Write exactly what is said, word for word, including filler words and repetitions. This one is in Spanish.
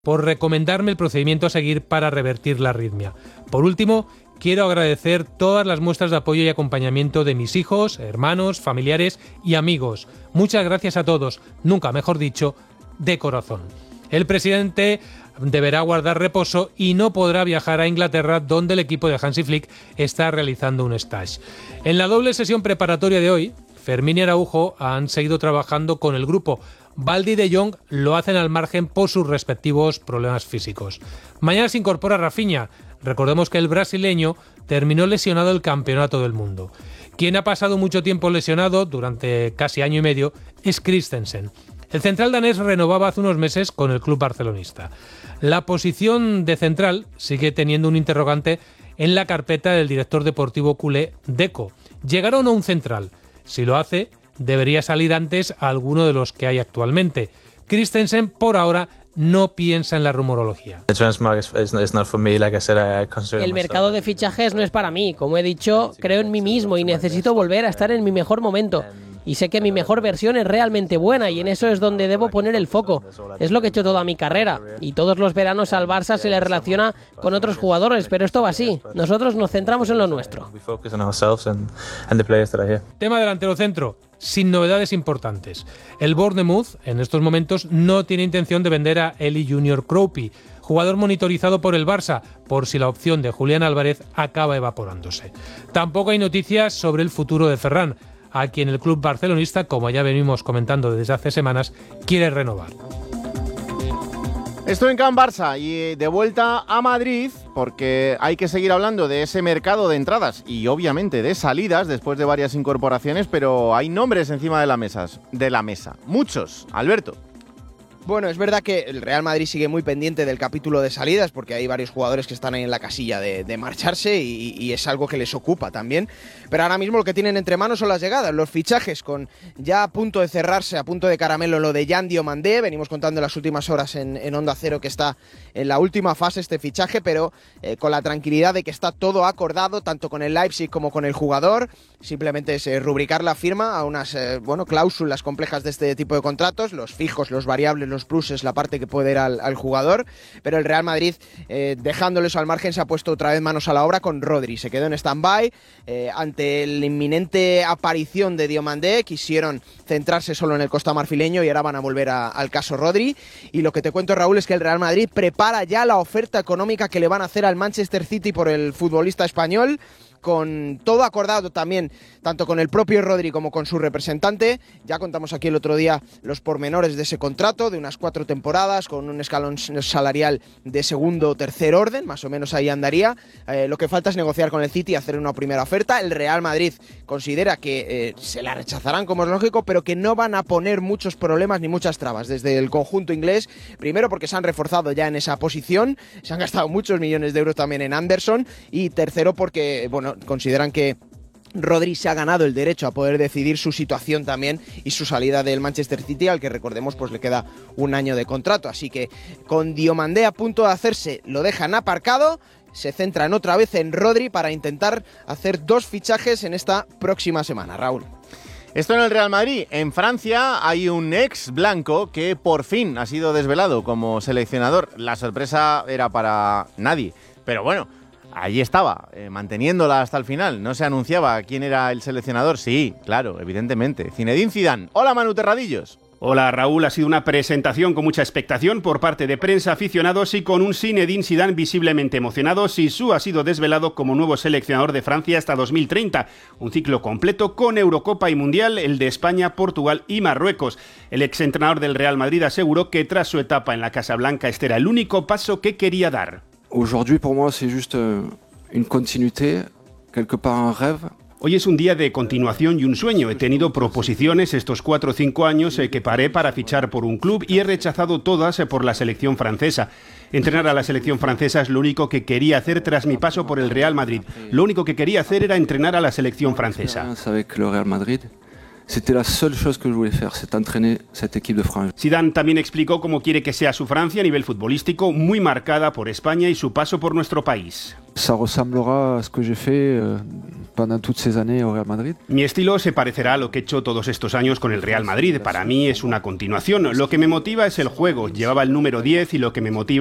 por recomendarme el procedimiento a seguir para revertir la arritmia. Por último, quiero agradecer todas las muestras de apoyo y acompañamiento de mis hijos, hermanos, familiares y amigos. Muchas gracias a todos, nunca mejor dicho, de corazón. El presidente deberá guardar reposo y no podrá viajar a Inglaterra, donde el equipo de Hansi Flick está realizando un stage. En la doble sesión preparatoria de hoy, Fermín y Araujo han seguido trabajando con el grupo. Baldi y De Jong lo hacen al margen por sus respectivos problemas físicos. Mañana se incorpora Rafinha. Recordemos que el brasileño terminó lesionado el Campeonato del Mundo. Quien ha pasado mucho tiempo lesionado, durante casi año y medio, es Christensen. El central danés renovaba hace unos meses con el club barcelonista. La posición de central sigue teniendo un interrogante en la carpeta del director deportivo culé, Deco. ¿Llegará o no un central? Si lo hace, debería salir antes a alguno de los que hay actualmente. Christensen, por ahora, no piensa en la rumorología. El mercado de fichajes no es para mí. Como he dicho, creo en mí mismo y necesito volver a estar en mi mejor momento. Y sé que mi mejor versión es realmente buena y en eso es donde debo poner el foco. Es lo que he hecho toda mi carrera. Y todos los veranos al Barça se le relaciona con otros jugadores, pero esto va así. Nosotros nos centramos en lo nuestro. Tema delantero centro. Sin novedades importantes. El Bournemouth, en estos momentos, no tiene intención de vender a Eli Junior Kropi, jugador monitorizado por el Barça, por si la opción de Julián Álvarez acaba evaporándose. Tampoco hay noticias sobre el futuro de Ferran, a quien el club barcelonista, como ya venimos comentando desde hace semanas, quiere renovar. Estoy en Can Barça y de vuelta a Madrid porque hay que seguir hablando de ese mercado de entradas y obviamente de salidas después de varias incorporaciones, pero hay nombres encima de la mesa, de la mesa. Muchos. Alberto. Bueno, es verdad que el Real Madrid sigue muy pendiente del capítulo de salidas porque hay varios jugadores que están ahí en la casilla de, de marcharse y, y es algo que les ocupa también. Pero ahora mismo lo que tienen entre manos son las llegadas, los fichajes, con ya a punto de cerrarse, a punto de caramelo lo de Yan Diomandé. Venimos contando en las últimas horas en, en Onda Cero que está en la última fase este fichaje, pero eh, con la tranquilidad de que está todo acordado, tanto con el Leipzig como con el jugador. Simplemente es eh, rubricar la firma a unas eh, bueno, cláusulas complejas de este tipo de contratos, los fijos, los variables, los pluses, la parte que puede ir al, al jugador, pero el Real Madrid, eh, dejándoles al margen, se ha puesto otra vez manos a la obra con Rodri. Se quedó en stand-by eh, ante la inminente aparición de Diomandé. Quisieron centrarse solo en el costamarfileño y ahora van a volver a, al caso Rodri. Y lo que te cuento, Raúl, es que el Real Madrid prepara ya la oferta económica que le van a hacer al Manchester City por el futbolista español, con todo acordado también, tanto con el propio Rodri como con su representante. Ya contamos aquí el otro día los pormenores de ese contrato, de unas cuatro temporadas, con un escalón salarial de segundo o tercer orden, más o menos ahí andaría. Eh, lo que falta es negociar con el City y hacer una primera oferta. El Real Madrid considera que eh, se la rechazarán, como es lógico, pero que no van a poner muchos problemas ni muchas trabas desde el conjunto inglés. Primero porque se han reforzado ya en esa posición, se han gastado muchos millones de euros también en Anderson, y tercero porque, bueno, consideran que Rodri se ha ganado el derecho a poder decidir su situación también y su salida del Manchester City, al que recordemos pues le queda un año de contrato. Así que con Diomandé a punto de hacerse, lo dejan aparcado, se centran otra vez en Rodri para intentar hacer dos fichajes en esta próxima semana. Raúl. Esto en el Real Madrid. En Francia hay un ex blanco que por fin ha sido desvelado como seleccionador. La sorpresa era para nadie, pero bueno, allí estaba, eh, manteniéndola hasta el final. No se anunciaba quién era el seleccionador. Sí, claro, evidentemente. Zinedine Zidane. Hola, Manu Terradillos. Hola, Raúl. Ha sido una presentación con mucha expectación por parte de prensa, aficionados y con un Zinedine Zidane visiblemente emocionado. Zizou ha sido desvelado como nuevo seleccionador de Francia hasta dos mil treinta. Un ciclo completo con Eurocopa y Mundial, el de España, Portugal y Marruecos. El exentrenador del Real Madrid aseguró que tras su etapa en la Casa Blanca este era el único paso que quería dar. Aujourd'hui, pour moi, c'est juste une continuité, quelque part un rêve. Hoy es un día de continuación y un sueño. He tenido proposiciones estos cuatro o cinco años eh, que paré para fichar por un club y he rechazado todas eh, por la selección francesa. Entrenar a la selección francesa es lo único que quería hacer tras mi paso por el Real Madrid. Lo único que quería hacer era entrenar a la selección francesa. C'était la seule chose que je voulais faire, c'est entraîner cette équipe de France. Zidane también explicó cómo quiere que sea su Francia a nivel futbolístico, muy marcada por España y su paso por nuestro país. Ça ressemblera à ce que j'ai fait, euh, pendant toutes ces années au Real Madrid. Mi estilo se parecerá a lo que he hecho todos estos años con el Real Madrid. Para mí es una continuación. Lo que me motiva es el juego. Llevaba el número diez y lo que me motiva